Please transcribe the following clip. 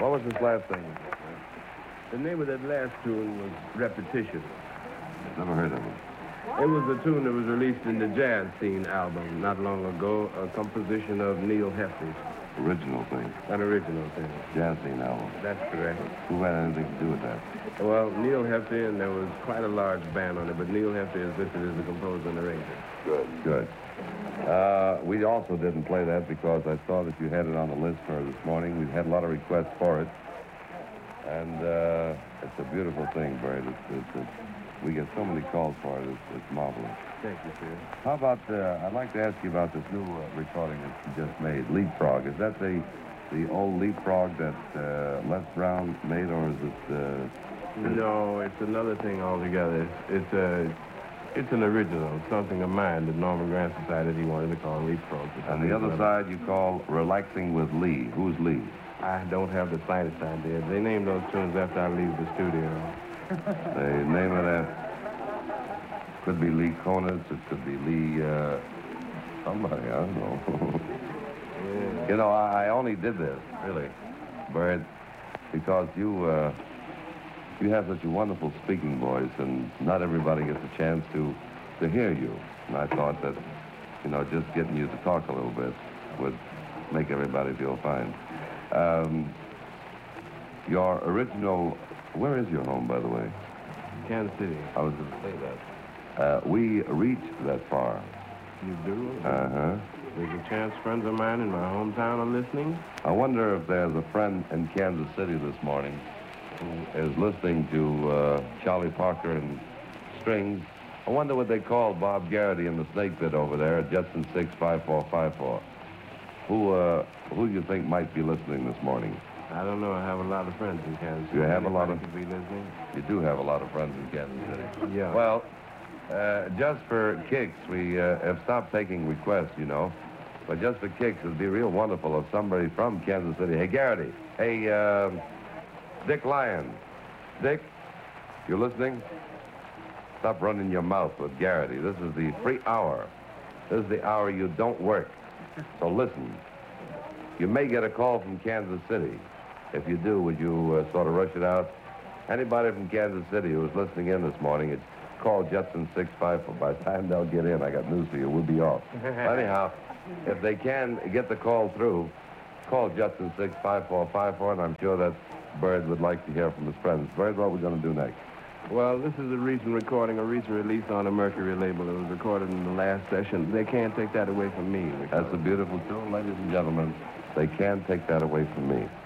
What was this last thing? The name of that last tune was Repetition. Never heard of it. It was a tune that was released in the Jazz Scene album not long ago, a composition of Neil Hefti. Original thing. An original thing. Jazz Scene album. That's correct. Who had anything to do with that? Well, Neil Hefti, and there was quite a large band on it, but Neil Hefti is listed as the composer and arranger. Good. Good. We also didn't play that because I saw that you had it on the list for this morning. We've had a lot of requests for it. And it's a beautiful thing, Bird. We get so many calls for it. It's marvelous. Thank you, sir. How about, I'd like to ask you about this new recording that you just made, Leapfrog. Is that the old Leapfrog that Les Brown made, or is it... No, it's another thing altogether. It's an original, something of mine that Norman Granz decided he wanted to call Leapfrog. And the other side you call Relaxing with Lee. Who's Lee? I don't have the slightest idea. They named those tunes after I leave the studio. The name of that could be Lee Konitz, it could be Lee, somebody, I don't know. Yeah. You know, I only did this, really, Bird, because you have such a wonderful speaking voice, and not everybody gets a chance to hear you. And I thought that, you know, just getting you to talk a little bit would make everybody feel fine. Your original, where is your home, by the way? Kansas City. I was going to say that. We reached that far. You do? Uh-huh. There's a chance friends of mine in my hometown are listening. I wonder if there's a friend in Kansas City this morning who is listening to Charlie Parker and Strings. I wonder what they call Bob Garrity in the snake pit over there at Jetson 65454. Who do you think might be listening this morning? I don't know. I have a lot of friends in Kansas City. You have a lot of... Could be listening. You do have a lot of friends in Kansas City. Yeah. Well, just for kicks, we have stopped taking requests, you know. But just for kicks, it'd be real wonderful if somebody from Kansas City... Hey, Garrity. Hey, Dick Lyon. Dick, you listening? Stop running your mouth with Garrity. This is the free hour. This is the hour you don't work. So listen. You may get a call from Kansas City. If you do, would you sort of rush it out? Anybody from Kansas City who was listening in this morning, it's call Jetson 654. By the time they'll get in, I got news for you. We'll be off. Anyhow, if they can get the call through, call Jetson 65454, and I'm sure that Bird would like to hear from his friends. Bird, what are we going to do next? Well, this is a recent recording, a recent release on a Mercury label. It was recorded in the last session. They can't take that away from me. That's a beautiful tune, ladies and gentlemen. They can't take that away from me.